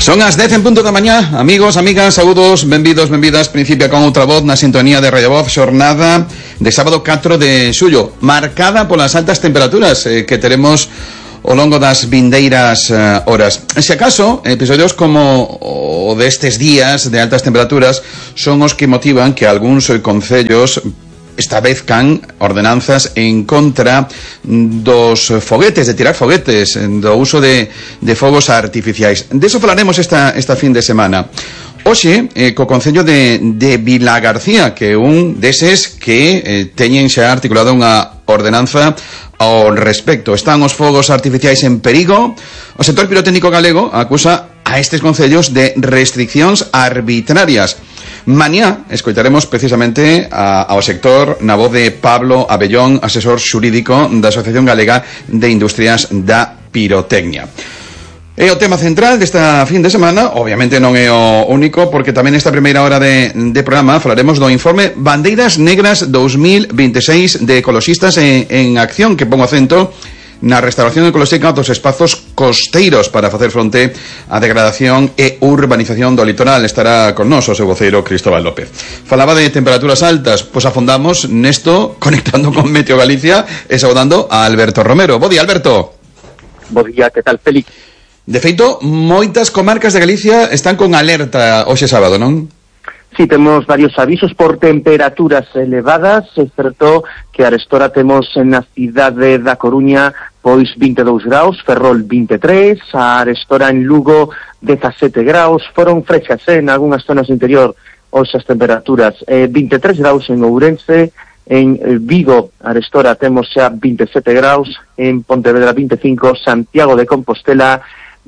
Son as 10 en punto da mañá, amigos, amigas, saúdos, benvidos, benvidas. Principia con outra voz na sintonía de Radio Voz, xornada de sábado 4 de xullo, marcada polas altas temperaturas que teremos ao longo das vindeiras horas. Se acaso, episodios como o destes días de altas temperaturas son os que motivan que algúns concellos establezcan ordenanzas en contra dos foguetes, de tirar foguetes, do uso de fogos artificiais. De eso falaremos esta fin de semana. Hoxe, co Concello de Vilagarcía, que é un deses que teñen xa articulado unha ordenanza ao respecto. Están os fogos artificiais en perigo. O sector pirotécnico galego acusa a estes concellos de restriccións arbitrarias. Mañá escoitaremos precisamente ao sector na voz de Pablo Abellón, asesor xurídico da Asociación Galega de Industrias da Pirotecnia. É o tema central desta fin de semana. Obviamente non é o único, porque tamén nesta primeira hora de programa falaremos do informe Bandeiras Negras 2026 de Ecoloxistas en Acción, que pon o acento na restauración ecolóxica dos espazos costeiros para facer fronte á degradación e urbanización do litoral. Estará con nós o seu voceiro Cristóbal López. Falaba de temperaturas altas, pois afondamos nesto conectando con Meteo Galicia e saudando a Alberto Romero. Bo día, Alberto. Bo día, que tal, Félix? De feito, moitas comarcas de Galicia están con alerta hoxe sábado, non? Sí, temos varios avisos por temperaturas elevadas, certo que arestora temos na cidade da Coruña pois 22 graus, Ferrol 23, a arestora en Lugo 17 graus, foron frexas en algunhas zonas do interior hoxe as temperaturas, 23 graus en Ourense, en Vigo arestora temos xa 27 graus, en Pontevedra 25, Santiago de Compostela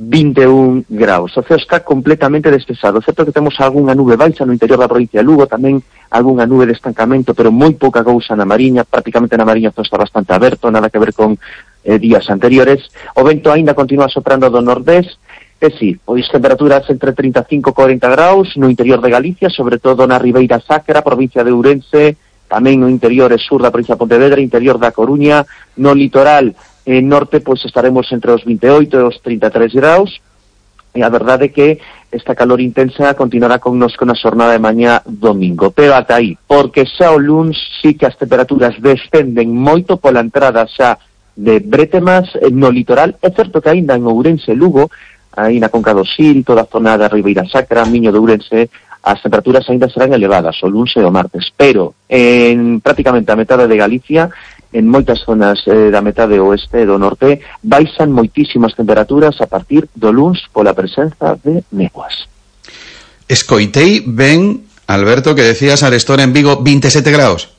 21 graus. O ceo está completamente despexado. Certo que temos algunha nube baixa no interior da provincia de Lugo, tamén algunha nube de estancamento, pero moi pouca cousa na Mariña. Prácticamente na Mariña todo está bastante aberto, nada que ver con días anteriores. O vento aínda continúa soprando do nordés, e si, pois temperaturas entre 35 e 40 graus no interior de Galicia, sobre todo na Ribeira Sacra, provincia de Ourense, tamén no interior e sur da provincia de Pontevedra, interior da Coruña, no litoral norte, pois estaremos entre os 28 e os 33 graus, e a verdade é que esta calor intensa continuará connosco na xornada de mañá domingo, pero ata aí, porque xa o luns sí que as temperaturas descenden moito pola entrada xa de brétemas no litoral. É certo que aínda en Ourense, Lugo, aí na Conca do Sil, toda a zona da Ribeira Sacra, Miño de Ourense, as temperaturas aínda serán elevadas o luns e o martes, pero en prácticamente a metade de Galicia, en moitas zonas da metade oeste e do norte, baixan moitísimas temperaturas a partir do luns pola presenza de néboas. Escoitei ben, Alberto, que decías arestora en Vigo 27 graus.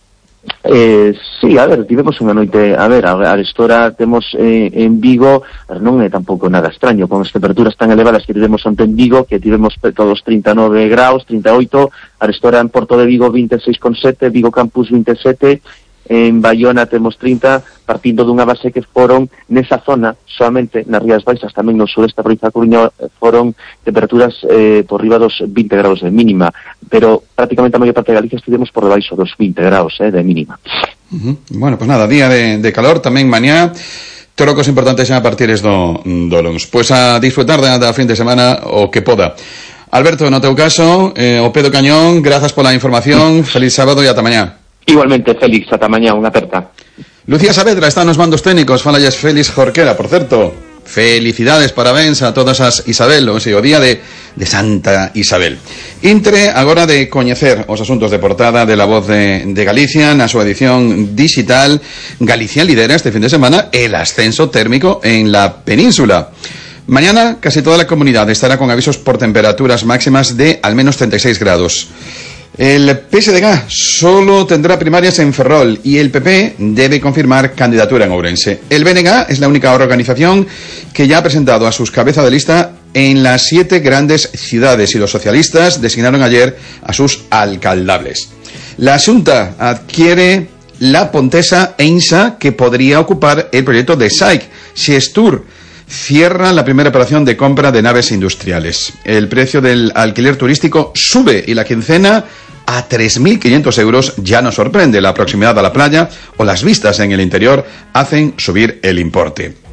Sí, a ver, tivemos unha noite, a ver, arestora temos en Vigo, non é tampouco nada extraño, con as temperaturas tan elevadas que tivemos onte en Vigo, que tivemos todos 39 graus, 38, arestora en Porto de Vigo 26,7, Vigo Campus 27, en Baiona temos 30, partindo dunha base que foron nesa zona, solamente nas Rías Baixas, tamén no sureste da provincia da Coruña, foron temperaturas por riba dos 20 graus de mínima, pero prácticamente a maior parte de Galicia estivemos por debaixo dos 20 graus de mínima. Bueno, pues nada, día de calor tamén mañá, trocos importantes xa a partir do luns. Pois a disfrutar da fin de semana o que poda. Alberto, no teu caso, o pé do cañón, grazas pola información, feliz sábado e ata mañá. Igualmente, Félix, ata mañá, unha aperta. Lucía Saavedra está nos mandos técnicos, falalles Félix Jorquera, por certo. Felicidades, parabéns a todas as Isabel, o día de Santa Isabel. Intre agora de coñecer os asuntos de portada de La Voz de Galicia na súa edición digital. Galicia lidera este fin de semana el ascenso térmico en la península. Mañana casi toda la comunidad estará con avisos por temperaturas máximas de al menos 36 grados. El PSDG solo tendrá primarias en Ferrol y el PP debe confirmar candidatura en Ourense. El BNG es la única organización que ya ha presentado a sus cabezas de lista en las 7 grandes ciudades y los socialistas designaron ayer a sus alcaldables. La Xunta adquiere la Pontesa EINSA, que podría ocupar el proyecto de SAIC. Xestur cierra la primera operación de compra de naves industriales. El precio del alquiler turístico sube y la quincena a 3.500 euros ya no sorprende. La proximidad a la playa o las vistas en el interior hacen subir el importe.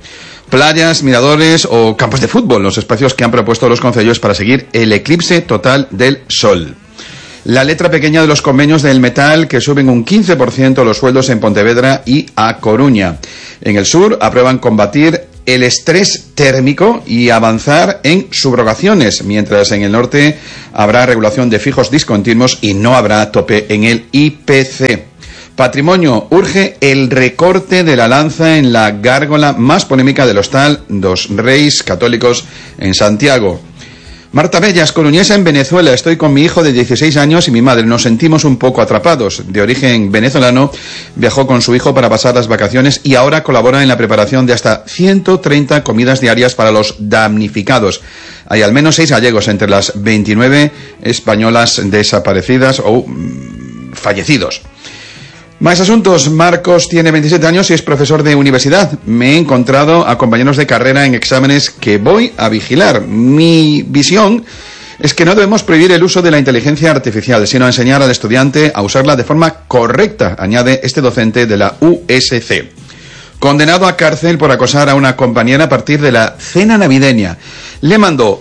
playas, miradores o campos de fútbol, los espacios que han propuesto los concellos para seguir el eclipse total del sol. La letra pequeña de los convenios del metal que suben un 15% los sueldos en Pontevedra y A Coruña. En el sur aprueban combatir el estrés térmico y avanzar en subrogaciones, mientras en el norte habrá regulación de fijos discontinuos y no habrá tope en el IPC. Patrimonio urge el recorte de la lanza en la gárgola más polémica del hostal dos Reis Católicos en Santiago. Marta Bellas, coruñesa en Venezuela. Estoy con mi hijo de 16 años y mi madre. Nos sentimos un poco atrapados. De origen venezolano, viajó con su hijo para pasar las vacaciones y ahora colabora en la preparación de hasta 130 comidas diarias para los damnificados. Hay al menos 6 gallegos entre las 29 españolas desaparecidas o fallecidos. Más asuntos. Marcos tiene 27 años y es profesor de universidad. Me he encontrado a compañeros de carrera en exámenes que voy a vigilar. Mi visión es que no debemos prohibir el uso de la inteligencia artificial, sino enseñar al estudiante a usarla de forma correcta, añade este docente de la USC. Condenado a cárcel por acosar a una compañera a partir de la cena navideña. Le mandó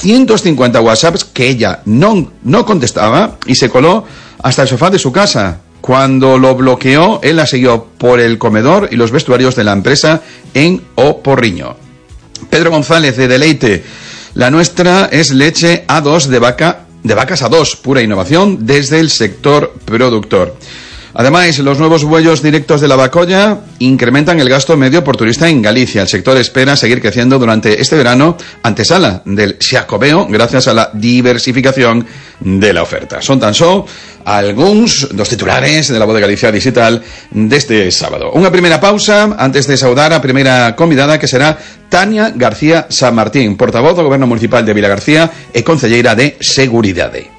250 WhatsApps que ella no contestaba y se coló hasta el sofá de su casa. Cuando lo bloqueó, él la siguió por el comedor y los vestuarios de la empresa en O Porriño. Pedro González, de Deleite. La nuestra es leche A2 de vacas A2, pura innovación desde el sector productor. Además, los nuevos vuelos directos de la Bacolla incrementan el gasto medio por turista en Galicia. El sector espera seguir creciendo durante este verano, antesala del Xacobeo, gracias a la diversificación de la oferta. Son tan solo algunos dos titulares de la Voz de Galicia Digital de este sábado. Una primera pausa antes de saudar a primera convidada, que será Tania García San Martín, portavoz do Goberno Municipal de Vilagarcía e concelleira de Seguridade.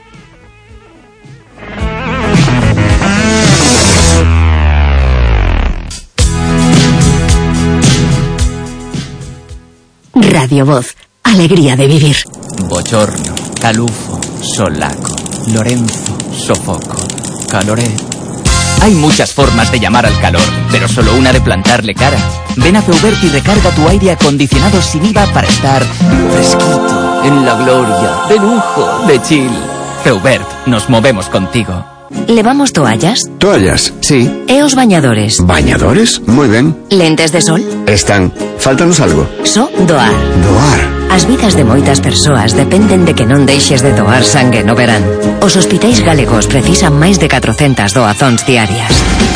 Radio Voz, alegría de vivir. Bochorno, calufo, solaco, Lorenzo, sofoco, caloré. Hay muchas formas de llamar al calor, pero solo una de plantarle cara. Ven a Feubert y recarga tu aire acondicionado sin IVA para estar fresquito, en la gloria, de lujo, de chill. Feubert, nos movemos contigo. ¿Levamos toallas? Toallas, sí. E os bañadores? ¿Bañadores? Muy ben. Lentes de sol? Están. Fáltanos algo. So doar. Doar. As vidas de moitas persoas dependen de que non deixes de doar sangue no verán. Os hospitais galegos precisan máis de 400 doazóns diarias.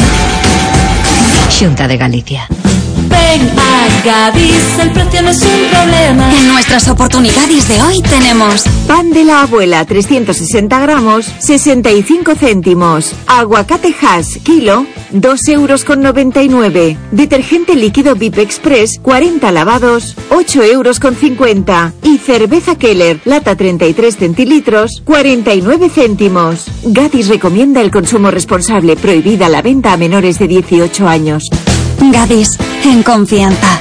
Xunta de Galicia. Ven a Gadis, el precio no es un problema. En nuestras oportunidades de hoy tenemos pan de la abuela 360 gramos, 65 céntimos. Aguacate Hass, kilo, 2,99 €. Detergente líquido VIP Express, 40 lavados, 8,50 €. Y cerveza Keller, lata 33 centilitros, 49 céntimos. Gadis recomienda el consumo responsable, prohibida la venta a menores de 18 años. Gadis, en confianza.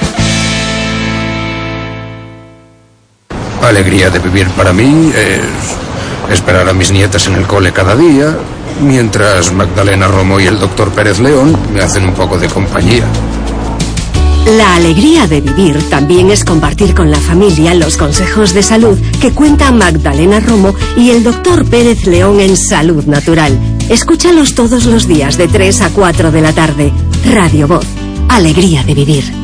Alegría de vivir para mí es esperar a mis nietas en el cole cada día, mientras Magdalena Romo y el doctor Pérez León me hacen un poco de compañía. La alegría de vivir también es compartir con la familia los consejos de salud que cuenta Magdalena Romo y el doctor Pérez León en Salud Natural. Escúchalos todos los días de 3 a 4 de la tarde. Radio Voz, alegría de vivir.